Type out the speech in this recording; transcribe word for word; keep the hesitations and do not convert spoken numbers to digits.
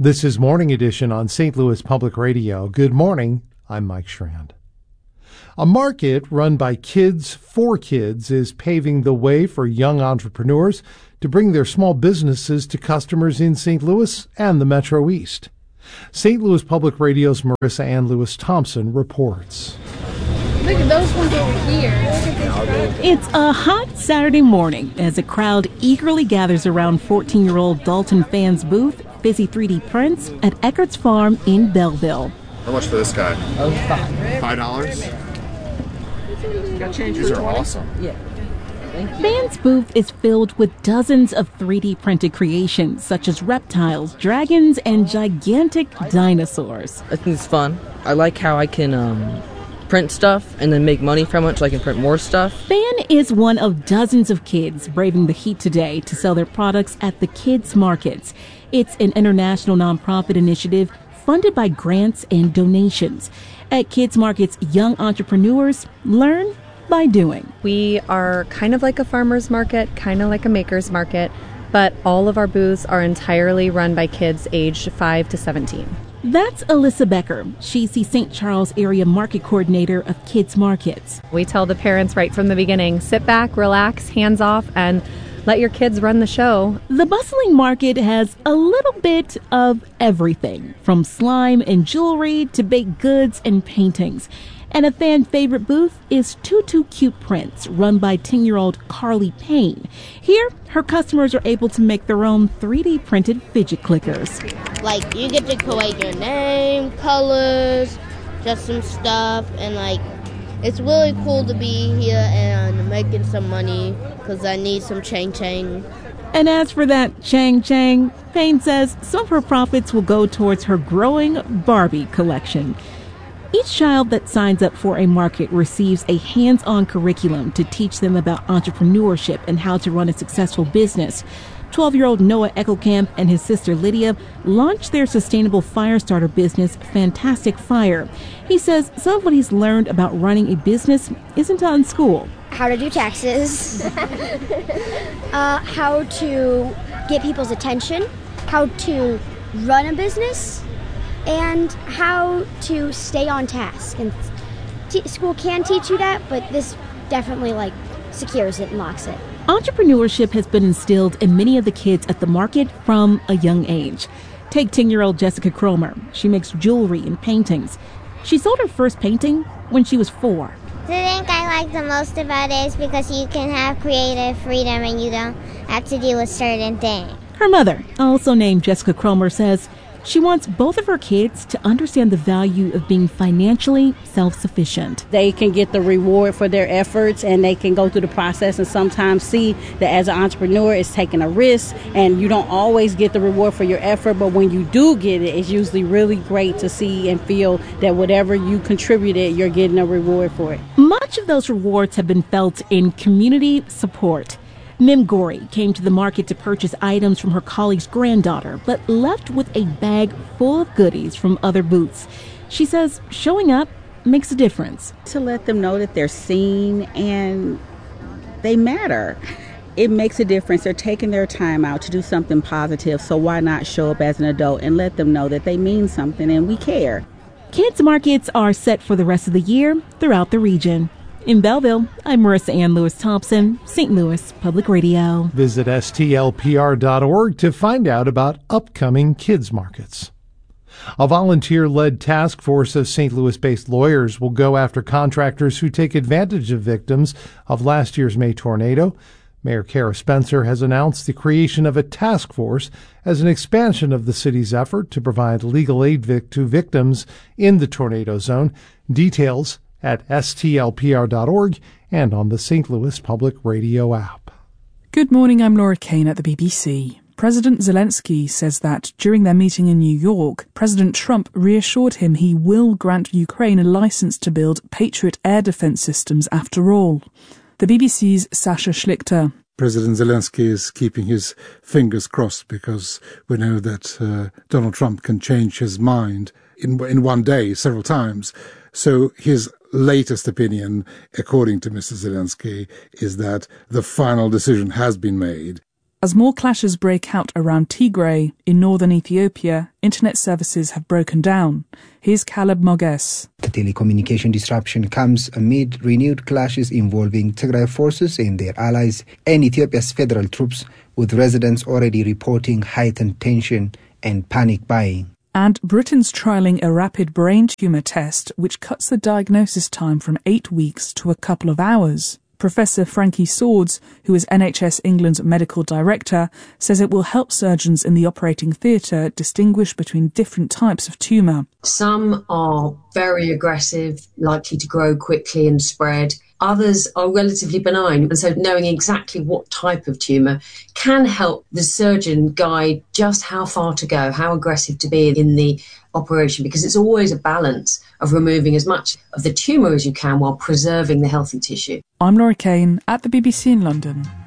This is Morning Edition on Saint Louis Public Radio. Good morning. I'm Mike Schrand. A market run by kids for kids is paving the way for young entrepreneurs to bring their small businesses to customers in Saint Louis and the Metro East. Saint Louis Public Radio's Marissa Ann Lewis-Thompson reports. Look at those ones over here. It's a hot Saturday morning as a crowd eagerly gathers around fourteen-year-old Dalton Fan's booth, Busy three D Prints, at Eckert's Farm in Belleville. How much for this guy? Oh, five. Five dollars? These are awesome. Yeah. Fan's booth is filled with dozens of three D printed creations, such as reptiles, dragons, and gigantic dinosaurs. I think it's fun. I like how I can um, print stuff and then make money from it so I can print more stuff. Fan is one of dozens of kids braving the heat today to sell their products at the kids' markets. It's an international nonprofit initiative funded by grants and donations. At kids' markets, young entrepreneurs learn by doing. We are kind of like a farmer's market, kind of like a maker's market, but all of our booths are entirely run by kids aged five to seventeen. That's Alyssa Becker. She's the Saint Charles area market coordinator of kids markets. We tell the parents right from the beginning, sit back, relax, hands off, and let your kids run the show. The bustling market has a little bit of everything, from slime and jewelry to baked goods and paintings. And a fan favorite booth is Tutu Cute Prints, run by ten-year-old Carly Payne. Here, her customers are able to make their own three D printed fidget clickers. Like, you get to collect your name, colors, just some stuff, and like, it's really cool to be here and making some money because I need some chang-chang. And as for that chang-chang, Payne says some of her profits will go towards her growing Barbie collection. Each child that signs up for a market receives a hands-on curriculum to teach them about entrepreneurship and how to run a successful business. twelve-year-old Noah Eckelkamp and his sister Lydia launched their sustainable fire starter business, Fantastic Fire. He says some of what he's learned about running a business isn't taught in school. How to do taxes, uh, how to get people's attention, how to run a business, and how to stay on task. And t- school can teach you that, but this definitely like secures it and locks it. Entrepreneurship has been instilled in many of the kids at the market from a young age. Take ten-year-old Jessica Cromer. She makes jewelry and paintings. She sold her first painting when she was four. The thing I like the most about it is because you can have creative freedom and you don't have to do a certain thing. Her mother, also named Jessica Cromer, says she wants both of her kids to understand the value of being financially self-sufficient. They can get the reward for their efforts and they can go through the process and sometimes see that as an entrepreneur it's taking a risk and you don't always get the reward for your effort, but when you do get it, it's usually really great to see and feel that whatever you contributed, you're getting a reward for it. Much of those rewards have been felt in community support. Mim Gori came to the market to purchase items from her colleague's granddaughter, but left with a bag full of goodies from other booths. She says showing up makes a difference. To let them know that they're seen and they matter. It makes a difference. They're taking their time out to do something positive, so why not show up as an adult and let them know that they mean something and we care. Kids markets are set for the rest of the year throughout the region. In Belleville, I'm Marissa Ann Lewis-Thompson, Saint Louis Public Radio. Visit S T L P R dot org to find out about upcoming kids markets. A volunteer-led task force of Saint Louis-based lawyers will go after contractors who take advantage of victims of last year's May tornado. Mayor Kara Spencer has announced the creation of a task force as an expansion of the city's effort to provide legal aid vic- to victims in the tornado zone. Details at S T L P R dot org and on the Saint Louis Public Radio app. Good morning, I'm Laura Kane at the B B C. President Zelensky says that during their meeting in New York, President Trump reassured him he will grant Ukraine a license to build Patriot air defense systems after all. The B B C's Sasha Schlichter. President Zelensky is keeping his fingers crossed because we know that uh, Donald Trump can change his mind in in one day several times. So his latest opinion, according to Mister Zelensky, is that the final decision has been made. As more clashes break out around Tigray in northern Ethiopia, internet services have broken down. Here's Caleb Moges. The telecommunication disruption comes amid renewed clashes involving Tigray forces and their allies and Ethiopia's federal troops, with residents already reporting heightened tension and panic buying. And Britain's trialling a rapid brain tumour test which cuts the diagnosis time from eight weeks to a couple of hours. Professor Frankie Swords, who is N H S England's medical director, says it will help surgeons in the operating theatre distinguish between different types of tumour. Some are very aggressive, likely to grow quickly and spread. Others are relatively benign, and so knowing exactly what type of tumour can help the surgeon guide just how far to go, how aggressive to be in the operation, because it's always a balance of removing as much of the tumour as you can while preserving the healthy tissue. I'm Laura Kane at the B B C in London.